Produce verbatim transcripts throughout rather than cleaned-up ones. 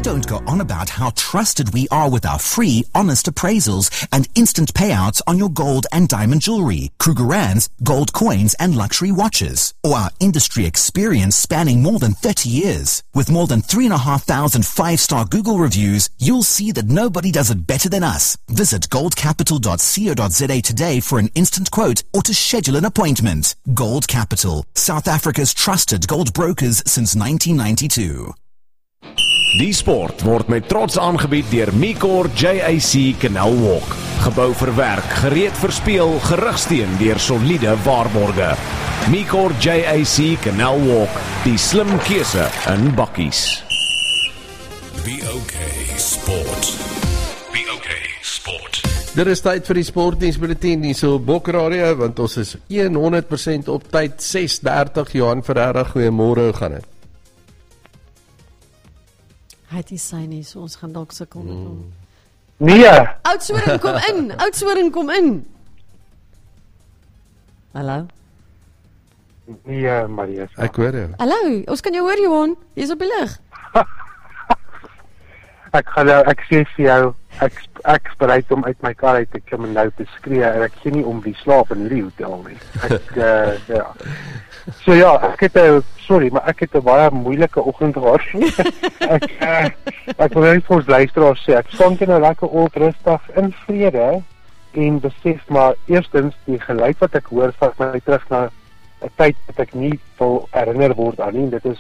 don't go on about how trusted we are with our free, honest appraisals and instant payouts on your gold and diamond jewelry, Krugerrands, gold coins and luxury watches, or our industry experience spanning more than thirty years. With more than three and a half thousand five-star Google reviews, you'll see that nobody does it better than us. Visit gold capital dot co dot za today for an instant quote or to schedule an appointment. Gold Capital, South Africa's trusted gold brokers since nineteen ninety-two. Die sport word met trots aangebied deur Micor J A C Canal Walk. Gebou vir werk, gereed vir speel, gerugsteun deur soliede waarborge. Micor J A C Canal Walk, die slim keuse in bakkies. B O K Sport. B O K Sport. Dit is tyd vir die sportnuusbulletin hier so Bok Radio, want ons is honderd persent op tyd. Ses dertig, Johan Ferreira, goeiemôre, hoe gaan dit? Hy het die sein nie, so ons gaan dalk sukkel met hom. Nee. Oudtshoorn, kom in. Oudtshoorn, kom in. Hallo? Nee, Maria. Ek hoor jou. Hallo, ons kan jou hoor, Johan. Jy is op die lig. Ek gaan nou, ek sê vir jou, ek ek is bereid om uit my kar uit te klim en nou te skree en ek sien nie om wie slaap in hierdie hotel nie. Ek uh, ja. So ja, ek het 'n sorry, maar ek het 'n baie moeilike oggend gehad. ek uh, ek wil net vir ons luisteraars sê, ek staan net nou lekker op rustig in vrede en besef maar eerstens die geluid wat ek hoor vat my terug na 'n tyd wat ek nie wil herinner word aan nie. Dit is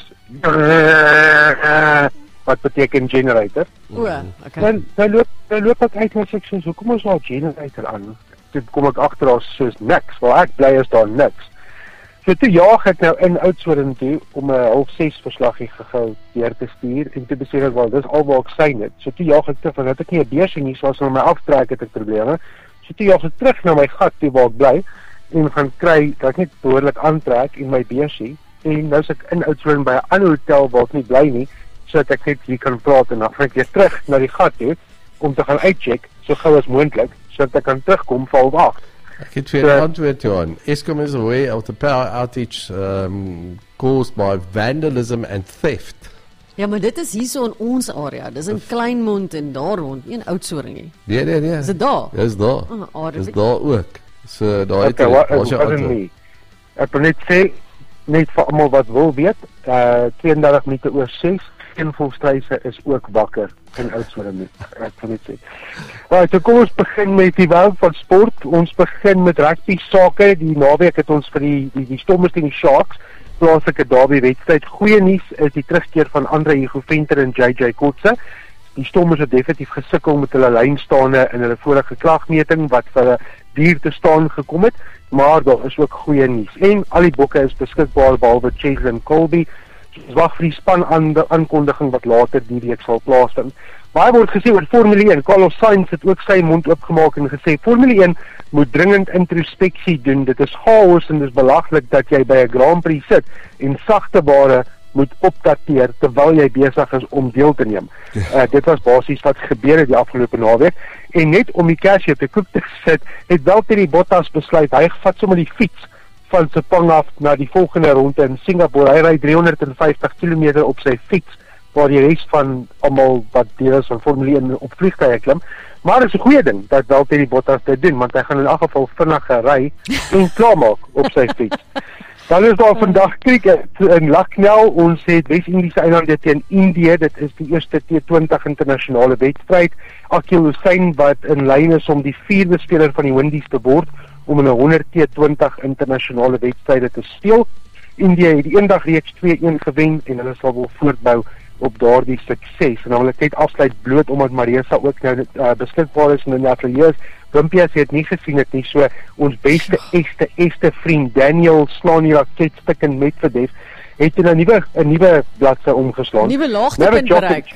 wat beteken generator. O, okay. Dan dan loop dan loop ek uit en sê ek sê, hoekom is daar 'n generator aan? Toe kom ek agter daar soos niks, waar ek bly is daar niks. So toe jaag ek nou in Oudtshoorn toe om 'n half ses verslaggie gehou deur te stuur en toe besef ek wel dis alwaar ek sien dit. So toe jaag ek terug want ek het nie 'n beursie nie, so as hulle my aftrek het ek probleme. So toe jaag ek terug na my gat toe waar ek bly en gaan kry dat ek net behoorlik aantrek in my beursie en nou is ek in Oudtshoorn by 'n ander hotel waar ek nie bly nie, sodat ek net hier kan praat en dan gaan ek weer terug na die gat toe om te gaan uitcheck so gou as moontlik sodat ek kan terugkom vir half agt. Ek het vir 'n antwoord, Johan. Eskom is aware of the power outage um, caused by vandalism and theft. Ja, maar dit is hier so in ons area. Dis in Kleinmond en daar rond, nie in Oudtshoorn nie. Nee, nee, nee. Is dit daar? Dis daar. Oh, Dis daar ook. So daar het okay, wat, was jou wat antwoord. Ek wil net sê, net vir almal wat wil weet, uh, tweeëndertig minute oor ses, een volstryse is ook wakker in Oudtshoorn. Ek wil net sê. Right, so kom ons begin met die wêreld van sport. Ons begin met rugby sake. Die naweek het ons vir die die, die Stormers teen die Sharks plaaslike derby wedstryd. Goeie nuus is die terugkeer van Andre Hugo Venter en J J Kotse. Die Stormers het definitief gesukkel met hulle lynstaande in hulle vorige klagmeting wat vir hulle duur te staan gekom het, maar daar is ook goeie nuus. En al die bokke is beskikbaar behalwe Cheslin Colby. Ons wag vir die span aan die aankondiging wat later die week sal plaasvind. Baie word gesê oor Formule een. Carlos Sainz het ook sy mond oopgemaak en gesê Formule een moet dringend introspeksie doen. Dit is chaos en dit is belaglik dat jy by 'n Grand Prix sit en sagte ware moet opdateer terwyl jy besig is om deel te neem. Uh, dit was basies wat gebeur het die afgelope naweek. En net om die kersie op die koek te sit, het Valtteri Bottas besluit hy vat sommer die fiets van Sepang af na die volgende ronde in Singapore. Hy ry driehonderd vyftig kilometer op sy fiets, waar die res van almal wat deel is van Formule een op vliegtuie klim. Maar dit is 'n goeie ding dat Valtteri Bottas dit doen, want hy gaan in elk geval vinniger ry en klaarmaak op sy fiets. Dan is daar vandag cricket in Lucknow. Ons het Wes-Indiese eilande teen Indië. Dit is die eerste T twintig internasionale wedstryd. Akil Hussain wat in lyn is om die vierde speler van die Windies te word om in 'n honderd T twintig internasionale wedstryde te speel. Indië het die eendag reeks twee-een gewen en hulle sal wil voortbou op daardie sukses. En dan wil ek net afsluit bloot omdat Marisa ook nou uh, beskikbaar is in die ateljee. Wimpie het dit nie gesien het nie, so ons beste este este vriend Daniel Slani raketstuk in Medvedev het 'n nuwe 'n nuwe bladsy omgeslaan. Nuwe laagtepunt bereik.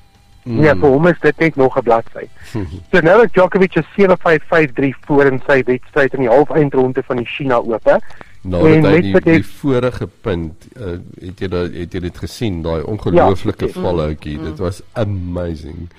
Mm. Ja, vir hom is dit net nog 'n bladsy. So Novak Djokovic is sewe vyf vyf drie voor in sy wedstryd in die halfeindronde van die China Ope. Nou, en hy die, die vorige punt, uh, het jy dat het jy dit gesien, daai ongelooflike ja, valhoutjie. Mm. Dit was amazing.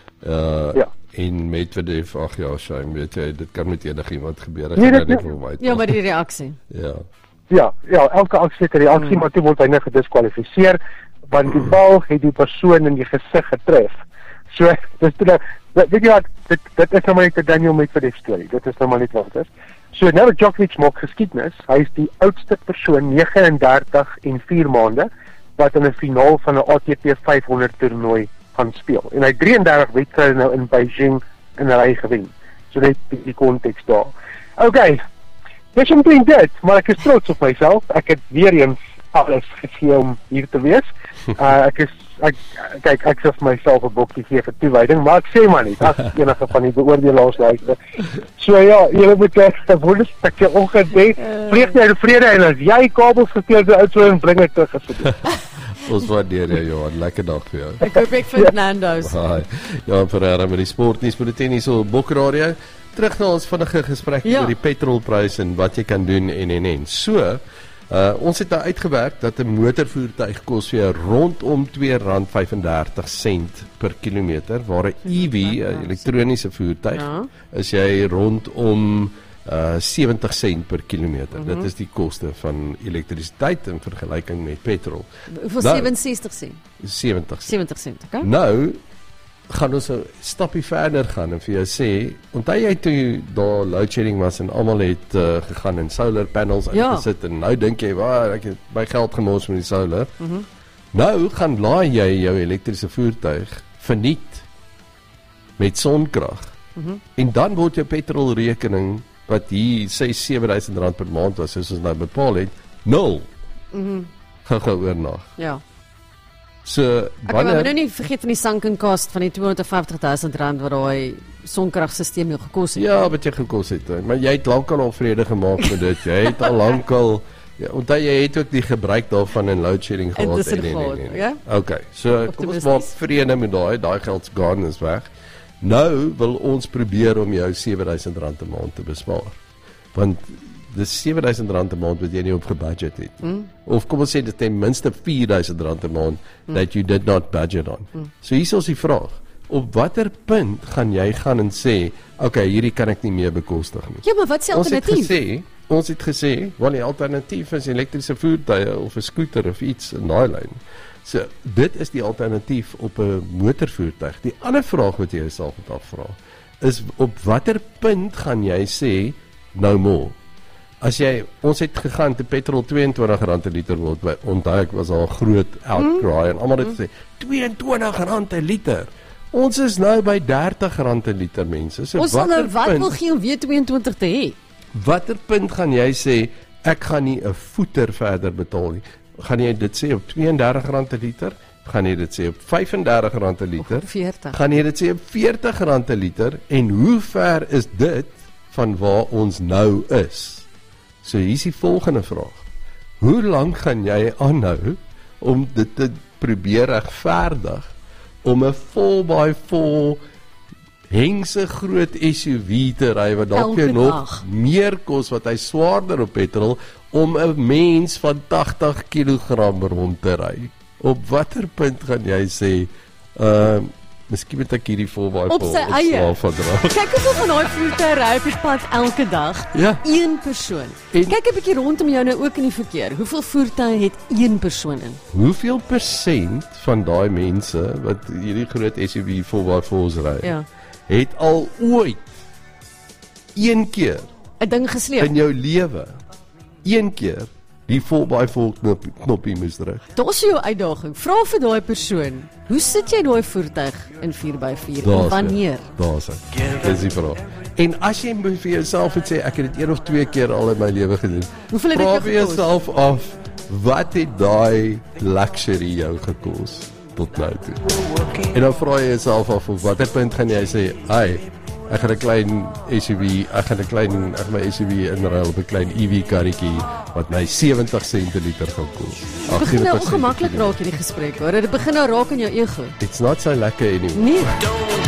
Uh, ja. En Medvedev, ag ja, shame, weet jy, dit kan met enigiemand gebeur. Ek nee, kan dit, nie verwyd. Ja, maar die reaksie. Ja. Ja, ja, elke aksie het 'n reaksie, mm. maar toe word hy net gediskwalifiseer. want die bal het die persoon in die gesig getref. So, dis toe, weet jy wat, dit, dit is nou maar net 'n Daniel Medvedev storie, dit is nou maar net wat het is. So, Novak Djokovic maak geskiedenis, hy is die oudste persoon, nege en dertig en vier maande, wat in 'n finaal van 'n A T P vyfhonderd toernooi gaan speel. En hy het drie en dertig wedstryde nou in Beijing in 'n ry gewen. So net die konteks daar. Okay, dis omtrent dit, maar ek is trots op myself. Ek het weer eens alles gegee om hier te wees. Uh, ek is, ek, kyk, ek sê vir myself 'n bokkie gee vir toewyding, maar ek sê maar nie, as enige van die beoordelaars luister. So ja, julle moet 'n woordestukkie ongedek, vlieg jy in vrede en as jy kabels gesteel so oud en bring dit terug asseblief. Ons waardeer jou, Johan. Lekker dag vir jou. Ek hoop ek vind Nando's. Hi. Johan Ferreira met die sportnuus met die tennis op Bokradio. Terug na ons vinnige gesprek ja. oor die petrolprys en wat jy kan doen en en en. So, uh, ons het nou uitgewerk dat 'n motorvoertuig kos vir jou rondom twee rand vyfendertig sent per kilometer, waar 'n E V, 'n elektroniese voertuig, ja. is jy rondom Uh, sewentig sent per kilometer. Mm-hmm. Dit is die koste van elektrisiteit in vergelyking met petrol. Hoeveel nou, sewensigstig sent? sewentig. sewentig sent, okay? Nou gaan ons 'n stapie verder gaan en vir jou sê, onthou jy toe daar load shedding was en almal het uh, gegaan en solar panels ja. uitgesit en nou dink jy, "Waar, ek het my geld gemors met die solar." Mm-hmm. Nou gaan laai jy jou elektriese voertuig verniet met sonkrag. Mm-hmm. En dan word jou petrolrekening wat hier ses sewe duisend rand per maand was, soos ons nou bepaal het, nul. Mhm. Gou-gou oornag. Ja. So, wanneer... Okay, maar nou nie vergeet van die sunken cost van die tweehonderdvyftig duisend rand wat daai sonkragstelsel jou gekos het. Ja, wat jy gekos het. Maar jy het lankal al vrede gemaak met dit. Jy het al lankal, ja, onthou jy het ook die gebruik daarvan in load shedding gehad. En dis er gehad, ja? Okay, so kom ons maak vrede met daai, daai geld's gone, is weg. Nou wil ons probeer om jou sewe duisend rand 'n maand te bespaar. Want dis sewe duisend rand 'n maand wat jy nie op gebudget het. Mm. Of kom ons sê dit ten minste vier duisend rand 'n maand mm. that you did not budget on. Mm. So hier is ons die vraag. Op watter punt gaan jy gaan en sê, okay, hierdie kan ek nie meer bekostig nie. Ja, maar wat is die alternatief? Ons het gesê, ons het gesê, wel die alternatief is elektriese voertuie of 'n skooter of iets in daai lyn. So, dit is die alternatief op 'n motorvoertuig. Die ander vraag wat jy jouself moet afvra, is op watter punt gaan jy sê, nou more? As jy, ons het gegaan te petrol twee en twintig rand 'n liter word, onthou ek was al 'n groot outcry, mm. en almal het gesê, twee en twintig rand 'n liter. Ons is nou by dertig rand 'n liter, mense. So, ons sal nou wat punt, wil gee om weer twee en twintig te hê? Watter punt gaan jy sê, ek gaan nie 'n voeter verder betaal nie? Gaan jy dit sê op twee en dertig rand 'n liter? Gaan jy dit sê op vyf en dertig rand 'n liter? Of veertig. Gaan jy dit sê op veertig rand 'n liter? En hoe ver is dit van waar ons nou is? So hier is die volgende vraag. Hoe lank gaan jy aanhou om dit te probeer regverdig om 'n four by four hengse groot S U V te ry wat dalk jou nog meer kos, wat hy swaarder op petrol, om 'n mens van tagtig kilogram rond te ry? Op watter punt gaan jy sê, uh, miskien moet ek hierdie four by four op sy eie verdra? Kyk hoeveel van daai voertuie ry op die pad elke dag. Ja. Een persoon. En kyk 'n bietjie rondom jou nou ook in die verkeer. Hoeveel voertuie het een persoon in? Hoeveel persent van daai mense wat hierdie groot S U V four by fours ry, ja, het al ooit een keer 'n ding gesleep in jou lewe, een keer die four by four knop, knoppie moes druk? Dit is jou uitdaging. Vra vir daai persoon, hoe sit jy daai voertuig in four by four en wanneer? Daar's dit. Dis die vraag. En as jy vir jouself moet sê, ek het dit een of twee keer al in my lewe gedoen, hoeveel het dit jou gekos? Vra jouself af, wat het daai luxury jou gekos tot nou toe? En dan vra jy jouself af, op watter punt gaan jy sê, ai, ek gaan 'n klein S U V, ek gaan 'n klein, ek my S U V inruil op 'n klein E V karretjie wat my sewentig sent 'n liter gaan kos. Dit begin nou ongemaklik raak hierdie gesprek, hoor. Dit begin nou raak in jou ego. It's not so lekker anymore. Nee.